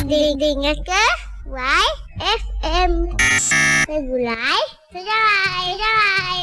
Dengar ke YFM. Regulai, sejarai.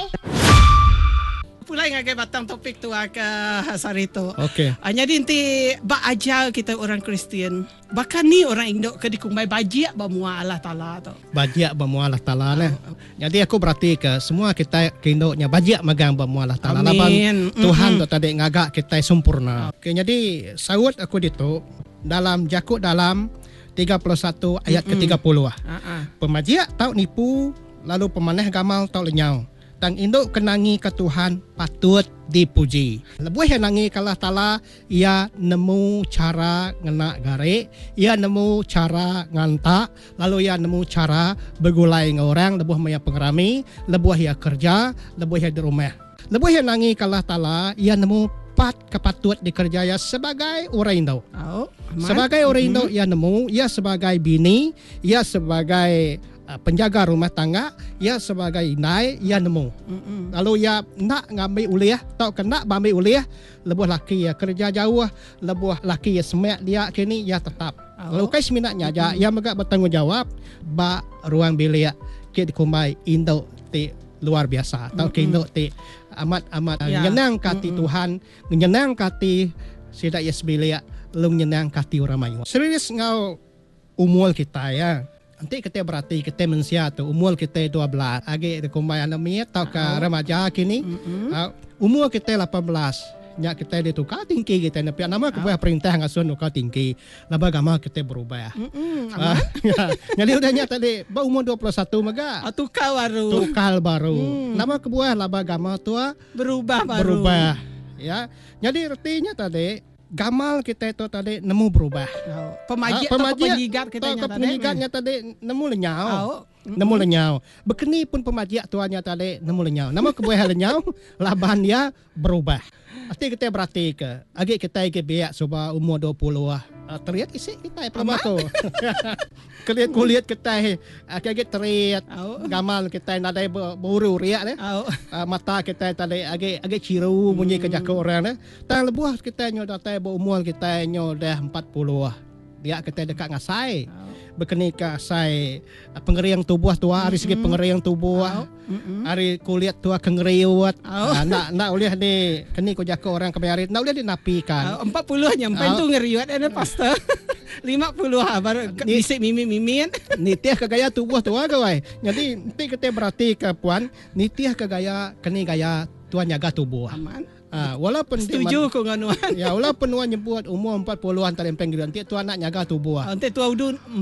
Pulai ngagai batang topik tu ke Sarito. Okey. Jadi nanti bak ajar kita orang Kristian. Bahkan ni orang Indo ke dikumbai bajiak bamua Allah Taala tu. Bajiak bamu Allah Taala lah. Jadi aku berarti ke semua kita kindoknya bajiak magang bamu Allah Taala. Amin. Tuhan tu tadi ngagak kita sempurna. Okey, jadi sawut aku ditu dalam Jakub dalam 31 ayat ke-30 ah. Pemajiak tau nipu lalu pemanah gamal tau lenyau. Tang induk kenangi ke Tuhan patut dipuji. Lebuh yang nangi kalah Taala ia nemu cara ngena garik, ia nemu cara ngantak, lalu ia nemu cara bergulai dengan orang, lebuh maya pengerami, lebuh ia kerja, lebuh ia di rumah. Lebuh yang nangi kalah Taala ia nemu pat kepatut dikerjaya sebagai orang Indo. Sebagai orang Indo ia nemu, ia sebagai bini, ia sebagai penjaga rumah tangga, ia sebagai inai, ia nemu. Lalu ia nak ngambil uliah, tau kena ambil uliah, lebuh laki ia kerja jauh, lebuh laki ia semak dia kini ia tetap. Lalu kai seminatnya aja, ia megak bertanggungjawab ba ruang bilik ke dikumbai Indo ti luar biasa. Tau ke Indo ti amat nyenang kati Tuhan, nyenang kati sidak yes bilik, lalu nyenang kati orang mayu. Serius ngau umur kita ya. Nanti kita berarti kita manusia tu umur kita 12 agi dikumbai anamia tau ke remaja kini umur kita 18 nya kita ditukar tinggi kita tapi nama kebuah perintah ngasuh nuka tinggi laba agama kita berubah. Jadi udahnya tadi ba umur 21 mega tukar baru. Nama kebuah laba agama tua berubah ya. Jadi artinya tadi gamal kita itu tadi nemu berubah. Pemajiak penyigatnya tadi nemu lenyau. Nemu lenyau. Bekeni pun pemajiak tuanya tadi nemu lenyau. Nama kebuah lenyau, laban dia berubah. Arti kita berarti ke agi kita ke biak suba umur 20 teriak isi kita pemako. Kulit kita agak teriak gamal kita nadai buru riak deh. Mata kita tadi agak ciru bunyi ke jaka orang deh. Tang lebuh kita nyo datai umur kita nyo dah 40. Dia kita dekat ngasai. Berkeni ke sai pengeriang tubuh tua hari segi pengeriang tubuh hari kulit tua kengeriut nak ulih ni keni ko jaka orang kemarin nak ulih dinapikan 40 nyampai tu ngeriut ada pasta 50 baru bisik mimi nitiah ke gaya tubuh tua gawai. Jadi nanti kita berarti ke puan nitiah ke gaya keni gaya tuan jaga tubuh aman. Walaupun setuju ko nganuan. Ya walaupun wan nyebut umur 40-an tadi penggiliran tu anak jaga tubuh. Ante tua udun